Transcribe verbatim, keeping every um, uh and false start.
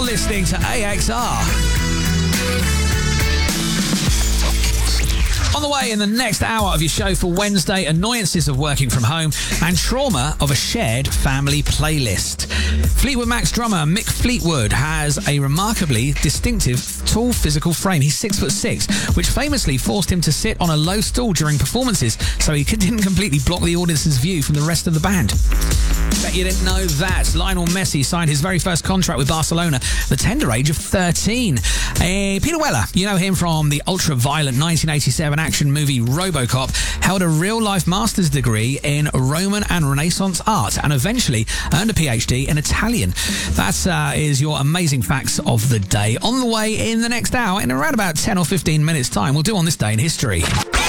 listening to A X R. On the way in the next hour of your show for Wednesday, annoyances of working from home and trauma of a shared family playlist. Fleetwood Mac's drummer Mick Fleetwood has a remarkably distinctive tall physical frame. He's six foot six, which famously forced him to sit on a low stool during performances so he didn't completely block the audience's view from the rest of the band. Bet you didn't know that. Lionel Messi signed his very first contract with Barcelona at the tender age of thirteen. Uh, Peter Weller, you know him from the ultra-violent nineteen eighty-seven action movie RoboCop, held a real-life master's degree in Roman and Renaissance art and eventually earned a P H D in Italian. That uh, is your amazing facts of the day. On the way in the next hour, in around about ten or fifteen minutes' time, we'll do On This Day in History.